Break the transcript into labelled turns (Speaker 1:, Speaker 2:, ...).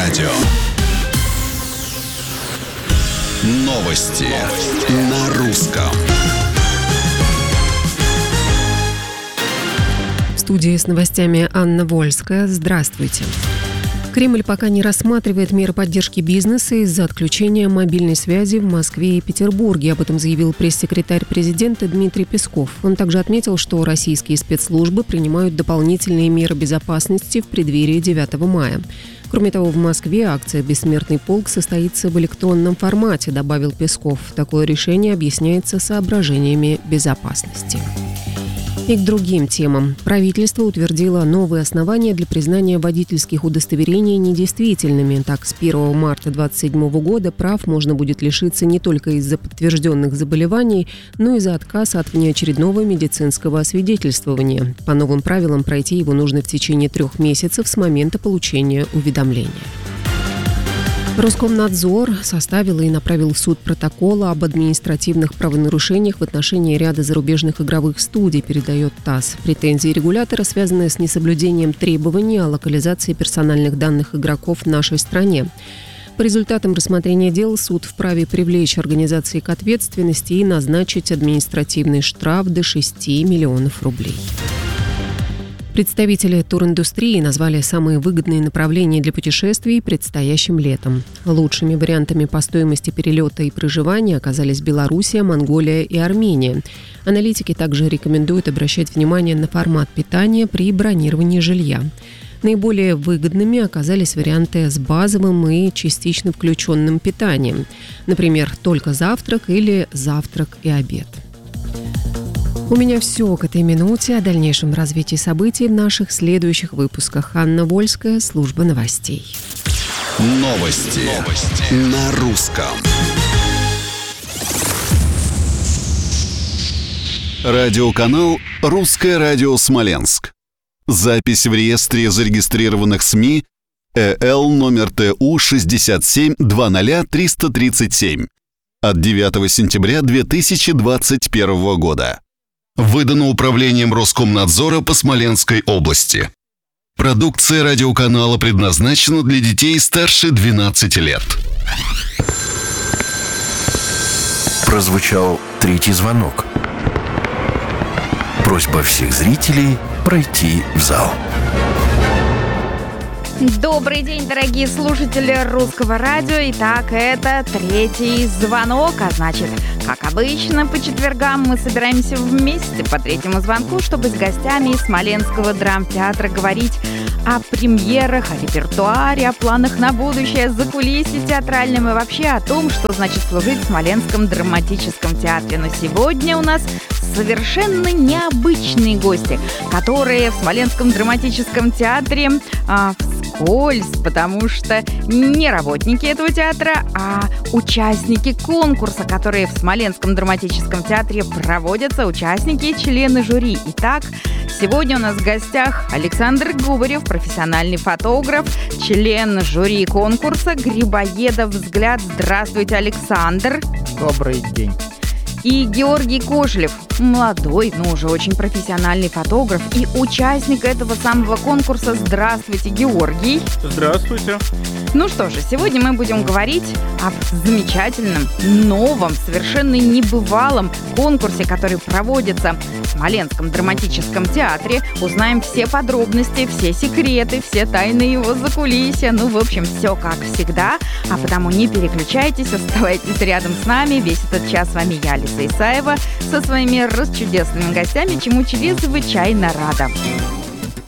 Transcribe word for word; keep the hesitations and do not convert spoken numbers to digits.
Speaker 1: радио. Новости на русском.
Speaker 2: В студии с новостями Анна Вольская. Здравствуйте. Кремль пока не рассматривает меры поддержки бизнеса из-за отключения мобильной связи в Москве и Петербурге. Об этом заявил пресс-секретарь президента Дмитрий Песков. Он также отметил, что российские спецслужбы принимают дополнительные меры безопасности в преддверии девятого мая. Кроме того, в Москве акция «Бессмертный полк» состоится в электронном формате, добавил Песков. Такое решение объясняется соображениями безопасности. И к другим темам. Правительство утвердило новые основания для признания водительских удостоверений недействительными. Так, с первого марта две тысячи двадцать седьмого года прав можно будет лишиться не только из-за подтвержденных заболеваний, но и за отказ от внеочередного медицинского освидетельствования. По новым правилам пройти его нужно в течение трех месяцев с момента получения уведомления. Роскомнадзор составил и направил в суд протокол об административных правонарушениях в отношении ряда зарубежных игровых студий, передает ТАСС. Претензии регулятора связаны с несоблюдением требований о локализации персональных данных игроков в нашей стране. По результатам рассмотрения дел суд вправе привлечь организации к ответственности и назначить административный штраф до шести миллионов рублей. Представители туриндустрии назвали самые выгодные направления для путешествий предстоящим летом. Лучшими вариантами по стоимости перелета и проживания оказались Белоруссия, Монголия и Армения. Аналитики также рекомендуют обращать внимание на формат питания при бронировании жилья. Наиболее выгодными оказались варианты с базовым и частично включенным питанием. Например, только завтрак или завтрак и обед. У меня все к этой минуте. О дальнейшем развитии событий в наших следующих выпусках. Анна Вольская, служба новостей.
Speaker 1: Новости, Новости. на русском. Радиоканал «Русское радио Смоленск». Запись в реестре зарегистрированных СМИ Э Л номер Т У шестьдесят семь двадцать триста тридцать семь от девятого сентября две тысячи двадцать первого года. Выдано Управлением Роскомнадзора по Смоленской области. Продукция радиоканала предназначена для детей старше двенадцати лет.
Speaker 3: Прозвучал третий звонок. Просьба всех зрителей пройти в зал.
Speaker 4: Добрый день, дорогие слушатели Русского радио. Итак, это третий звонок, а значит, как обычно, по четвергам мы собираемся вместе по третьему звонку, чтобы с гостями из Смоленского драмтеатра говорить о премьерах, о репертуаре, о планах на будущее, закулисье театральном и вообще о том, что значит служить в Смоленском драматическом театре. Но сегодня у нас совершенно необычные гости, которые в Смоленском драматическом театре а, вскользь, потому что не работники этого театра, а участники конкурса, которые в Смоленском драматическом театре проводятся, участники и члены жюри. Итак, сегодня у нас в гостях Александр Губарев, профессиональный фотограф, член жюри конкурса «Грибоедов взгляд». Здравствуйте, Александр.
Speaker 5: Добрый день.
Speaker 4: И Георгий Кошелев, молодой, но уже очень профессиональный фотограф и участник этого самого конкурса. Здравствуйте, Георгий.
Speaker 5: Здравствуйте.
Speaker 4: Ну что же, сегодня мы будем говорить о замечательном, новом, совершенно небывалом конкурсе, который проводится в Смоленском драматическом театре. Узнаем все подробности, все секреты, все тайны его закулисья. Ну, в общем, все как всегда. А потому не переключайтесь, оставайтесь рядом с нами. Весь этот час с вами я, Алиса Исаева, со своими расчудесными гостями, чему чрезвычайно рада.